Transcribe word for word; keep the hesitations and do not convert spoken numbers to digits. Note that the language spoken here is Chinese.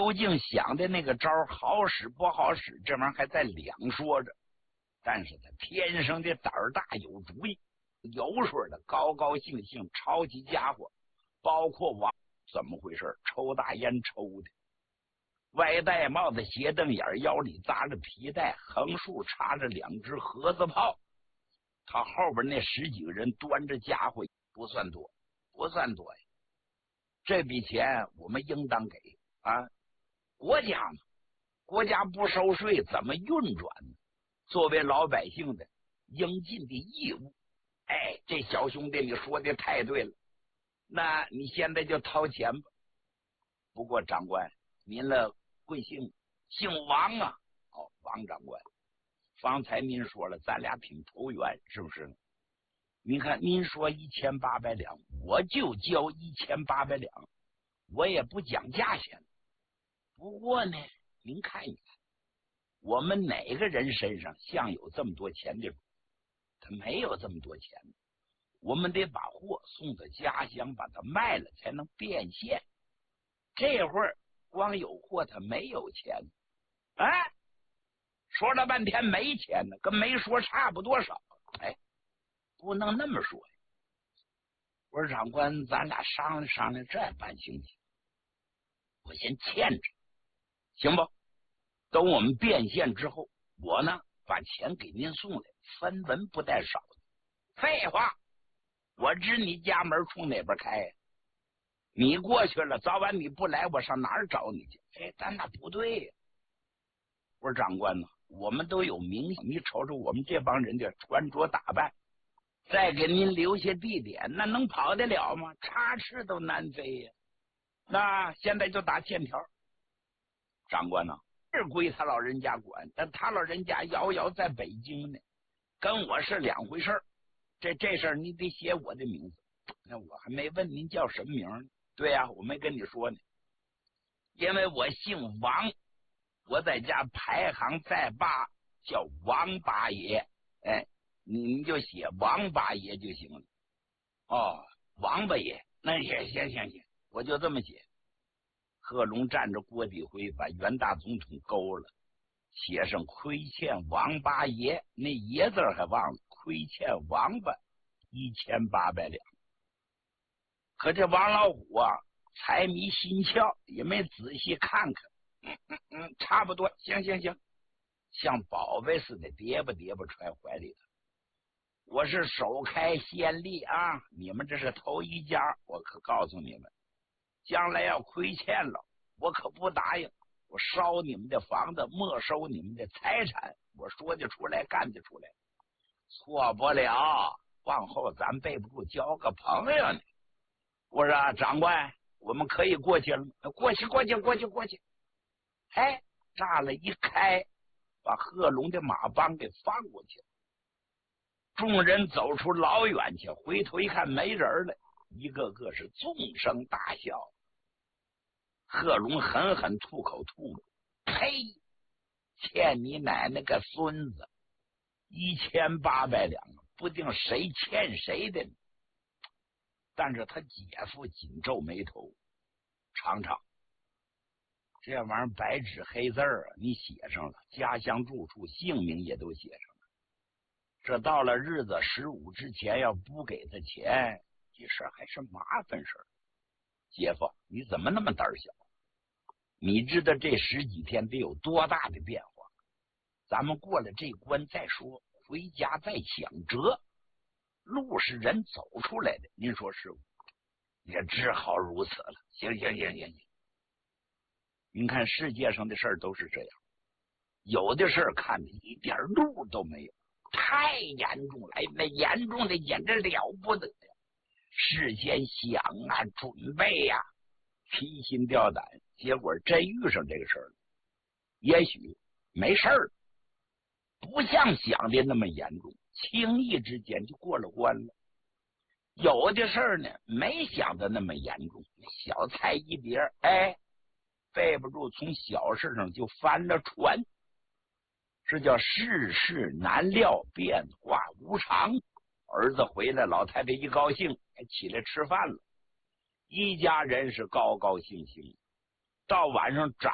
究竟想的那个招好使不好使，这玩意儿还在两说着。但是他天生的胆儿大，有主意，有水的高高兴兴抄起家伙，包括王怎么回事？抽大烟抽的，歪戴帽子，斜瞪眼，腰里扎着皮带，横竖插着两只盒子炮。他后边那十几个人端着家伙，不算多，不算多呀。这笔钱我们应当给啊，国家嘛，国家不收税怎么运转呢？作为老百姓的应尽的义务。哎，这小兄弟你说的太对了，那你现在就掏钱吧。不过长官，您了贵姓？姓王啊。哦，王长官，方才您说了咱俩挺投缘，是不是？您看您说一千八百两，我就交一千八百两，我也不讲价钱。不过呢，您看一看，我们哪个人身上像有这么多钱的主？他没有这么多钱，我们得把货送到家乡，把它卖了才能变现。这会儿光有货他没有钱，哎，说了半天没钱呢，跟没说差不多少。哎，不能那么说呀。我说长官，咱俩商量商量，这办行不行？我先欠着，行不？等我们变现之后，我呢把钱给您送来，分文不带少的。废话，我知你家门冲哪边开呀？你过去了，早晚你不来，我上哪儿找你去？哎，咱那不对呀。我说长官呢，我们都有名，你瞅瞅我们这帮人的穿着打扮，再给您留下地点，那能跑得了吗？插翅都难飞呀。那现在就打欠条。长官呢，是归他老人家管，但他老人家遥遥在北京呢，跟我是两回事儿。这这事儿你得写我的名字。那我还没问您叫什么名呢。对呀、啊，我没跟你说呢，因为我姓王，我在家排行在八，叫王八爷。哎，你就写王八爷就行了。哦，王八爷，那也行行行，我就这么写。贺龙站着郭底辉，把袁大总统勾了，写上亏欠王八爷，那爷字还忘了，亏欠王八一千八百两。可这王老虎啊，财迷心窍，也没仔细看看。嗯嗯嗯，差不多，行行行，像宝贝似的叠吧叠吧揣怀里头。我是首开先例啊，你们这是头一家，我可告诉你们，将来要亏欠了，我可不答应，我烧你们的房子，没收你们的财产，我说得出来，干得出来。错不了，往后咱背不住交个朋友呢。我说、啊、长官，我们可以过去了吗？过去过去过去过去。哎，栅栏一开，把贺龙的马帮给放过去了。众人走出老远去，回头一看没人了，一个个是纵声大笑。贺龙狠狠吐口吐沫，呸！欠你奶奶个孙子！一千八百两，不定谁欠谁的呢。但是他姐夫紧皱眉头，尝尝这玩意儿白纸黑字啊，你写上了，家乡住处姓名也都写上了。这到了日子十五之前要不给他钱，这事还是麻烦事儿。姐夫，你怎么那么胆小？你知道这十几天得有多大的变化？咱们过了这关再说，回家再想辙。路是人走出来的，您说是不？也只好如此了。行行行行行，您看世界上的事儿都是这样，有的事儿看的一点路都没有，太严重了，哎，那严重的简直了不得呀！事先想啊，准备呀、啊，提心吊胆，结果真遇上这个事儿了，也许没事儿，不像想的那么严重，轻易之间就过了关了。有的事儿呢，没想的那么严重，小菜一碟，哎，背不住从小事上就翻了船，这叫世事难料，变化无常。儿子回来，老太太一高兴，哎，起来吃饭了，一家人是高高兴兴。到晚上长